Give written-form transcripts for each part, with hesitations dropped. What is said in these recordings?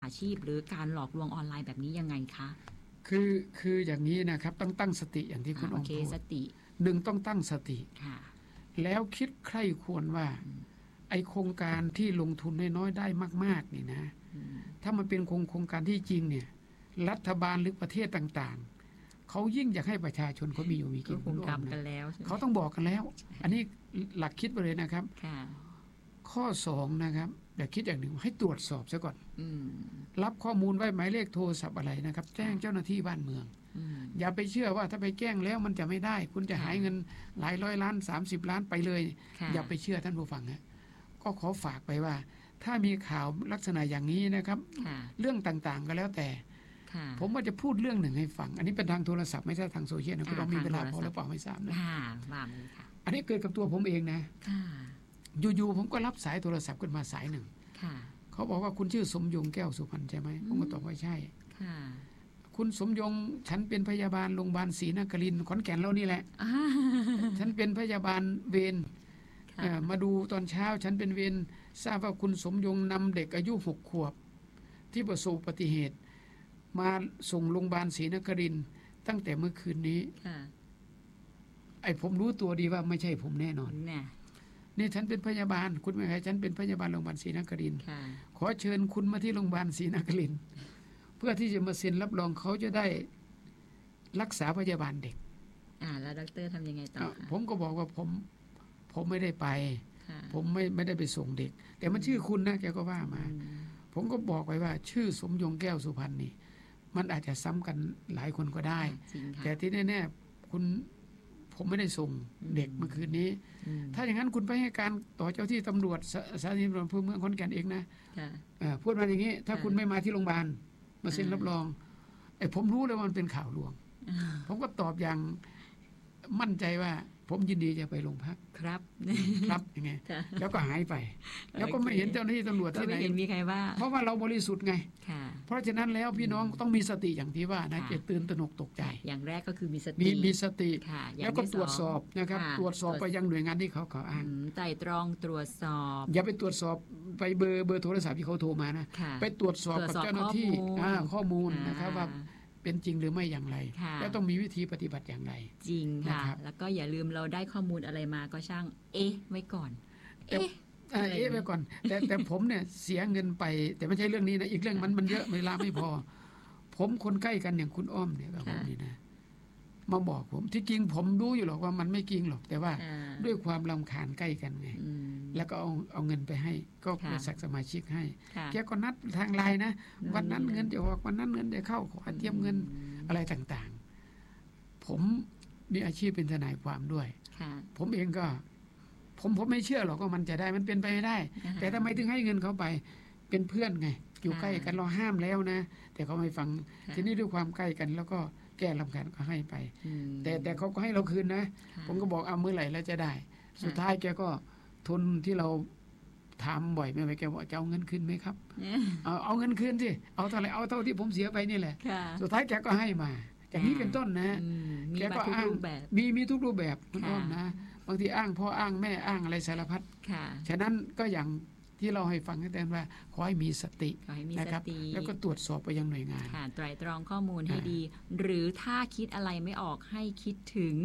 ชีพหรือการหลอกลวงออนไลน์แบบนี้ยังไงคะคืออย่างนี้นะครับต้องตั้งสติอย่างที่คุณองค์พูดสติหนึ่งต้องตั้งสติแล้วคิดใคร่ควรว่าไอโครงการที่ลงทุนน้อยๆได้มากๆนี่นะถ้ามันเป็นโครงการที่จริงเนี่ยรัฐบาลหรือประเทศต่างๆเขายิ่งอยากให้ประชาชนเขามีอยู่มีกินคงทำกันแล้วเขาต้องบอกกันแล้วอันนี้หลักคิดไปเลยนะครับข้อ2นะครับอย่าคิดอย่างหนึ่งให้ตรวจสอบซะก่อนรับข้อมูลไว้หมายเลขโทรศัพท์อะไรนะครับแจ้งเจ้าหน้าที่บ้านเมืองอย่าไปเชื่อว่าถ้าไปแจ้งแล้วมันจะไม่ได้คุณจะหายเงินหลายร้อยล้าน30 ล้านไปเลยอย่าไปเชื่อท่านผู้ฟังนะก็ขอฝากไปว่าถ้ามีข่าวลักษณะอย่างนี้นะครับเรื่องต่างๆก็แล้วแต่ผมว่าจะพูดเรื่องหนึ่งให้ฟังอันนี้เป็นทางโทรศัพท์ไม่ใช่ทางโซเชียลนะคุณต้องมีเวลาพอหรือเปล่าไม่ทราบนะอันนี้เกิดกับตัวผมเองนะอยู่ๆผมก็รับสายโทรศัพท์ขึ้นมาสายหนึ่งเขาบอกว่าคุณชื่อสมยงแก้วสุพรรณใช่ไหมผมก็ตอบว่าใช่คุณสมยงฉันเป็นพยาบาลโรงพยาบาลศรีนครินทร์ขอนแก่นเรานี่แหละฉันเป็นพยาบาลเวรมาดูตอนเช้าฉันเป็นเวรทราบว่าคุณสมยงนำเด็กอายุ6 ขวบที่ประสบอุบัติเหตุมาส่งโรงพยาบาลศรีนครินทร์ตั้งแต่เมื่อคืนนี้ไอ้ผมรู้ตัวดีว่าไม่ใช่ผมแน่นอนนี่ฉันเป็นพยาบาลคุณไม่ใช่ฉันเป็นพยาบาลโรงพยาบาลศรีนครินทร์ขอเชิญคุณมาที่โรงพยาบาลศรีนครินทร์เพื่อที่จะมาเซ็นรับรองเขาจะได้รักษาพยาบาลเด็กแล้วดร.ทำยังไงต่อผมก็บอกว่าผมไม่ได้ไปผมไม่ได้ไปส่งเด็กแต่มันชื่อคุณนะแกก็ว่ามาผมก็บอกไว้ว่าชื่อสมยงแก้วสุพรรณนี่มันอาจจะซ้ำกันหลายคนก็ได้แต่ที่แน่ๆผมไม่ได้ส่งเด็กเมื่อคืนนี้ถ้าอย่างนั้นคุณไปให้การต่อเจ้าที่ตำรวจสถานีตำรวจภูมิเมืองขอนแก่นเองนะพูดมาอย่างนี้ถ้าคุณไม่มาที่โรงพยาบาลมาเซ็นรับรองผมรู้เลยว่ามันเป็นข่าวลวงผมก็ตอบอย่างมั่นใจว่าผมยินดีจะไปโรงพักครับยังไงแล้วก็หายไปแล้วก็ไม่เห็นเจ้าหน้าที่ตำรวจที่ไหนมีใครว่าเพราะว่าเราบริสุทธิ์ไงเพราะฉะนั้นแล้วพี่น้องต้องมีสติอย่างที่ว่านะอย่าตื่นตระหนกตกใจอย่างแรกก็คือมีสติแล้วก็ตรวจสอบนะครับตรวจสอบไปยังหน่วยงานที่เขาอ้างไต่ตรองตรวจสอบอย่าไปตรวจสอบไปเบอร์โทรศัพท์ที่เขาโทรมานะไปตรวจสอบกับเจ้าหน้าที่ข้อมูลนะครับว่าเป็นจริงหรือไม่อย่างไรแล้วต้องมีวิธีปฏิบัติอย่างไรจริงค่ะแล้วก็อย่าลืมเราได้ข้อมูลอะไรมาก็ช่างไว้ก่อนไว้ก่อนแต่ผมเนี่ยเสียเงินไปแต่ไม่ใช่เรื่องนี้นะอีกเรื่องมันเยอะเวลาไม่พอผมคนใกล้กันอย่างคุณอ้อมเนี่ยกับผมนี่นะมาบอกผมที่จริงผมรู้อยู่หรอกว่ามันไม่จริงหรอกแต่ว่าด้วยความรำคาญใกล้กันไงแล้วก็เอาเงินไปให้ก็บริษัทสมาชิกให้แกก็นัดทางไลน์นะวันนั้นเงินจะออกวันนั้นเงินจะเข้าขอเตรียมเงินอะไรต่างๆผมมีอาชีพเป็นทนายความด้วยผมเองก็ผมไม่เชื่อหรอกว่ามันจะได้มันเป็นไปไม่ได้แต่ทำไมถึงให้เงินเขาไปเป็นเพื่อนไงอยู่ใกล้กันเราห้ามแล้วนะแต่เขาไม่ฟังทีนี้ด้วยความใกล้กันแล้วก็แก้รำคาญก็ให้ไปแต่เขาก็ให้เราคืนนะผมก็บอกเอาเมื่อไหร่แล้วจะได้สุดท้ายแกก็ทนที่เราถามบ่อยไม่ไหวแกบอกจะเอาเงินคืนไหมครับเอาเงินคืนสิเอาเท่าไหร่เอาเท่าที่ผมเสียไปนี่แหละสุดท้ายแกก็ให้มาอย่างนี้เป็นต้นนะแกก็อ้างมีทุกรูปแบบคุณอ้อมนะบางทีอ้างพ่ออ้างแม่อ้างอะไรสารพัดฉะนั้นก็อย่างที่เราให้ฟังกันแต่ว่าขอให้มีสตินะครับแล้วก็ตรวจสอบไปยังหน่วยงานไตร่ตรองข้อมูลให้ดีหรือถ้าคิดอะไรไม่ออกให้คิดถึง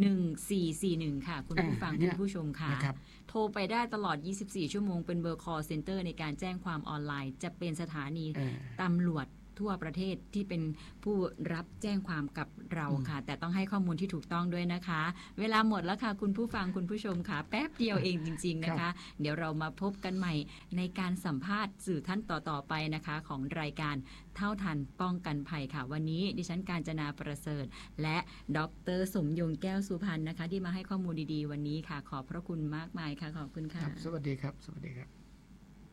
1441ค่ะคุณผู้ฟังคุณผู้ชมค่ะโทรไปได้ตลอด24ชั่วโมงเป็นเบอร์ call center ในการแจ้งความออนไลน์จะเป็นสถานีตำรวจทั่วประเทศที่เป็นผู้รับแจ้งความกับเราค่ะแต่ต้องให้ข้อมูลที่ถูกต้องด้วยนะคะเวลาหมดแล้วค่ะคุณผู้ฟังคุณผู้ชมค่ะแป๊บเดียวเองจริงๆนะคะเดี๋ยวเรามาพบกันใหม่ในการสัมภาษณ์สื่อท่านต่อๆไปนะคะของรายการเท่าทันป้องกันภัยค่ะวันนี้ดิฉันกาญจนาประเสริฐและดร.สมยงแก้วสุพรรณนะคะที่มาให้ข้อมูลดีๆวันนี้ค่ะขอบพระคุณมากมายค่ะขอบคุณค่ะสวัสดีครับสวัสดีครับ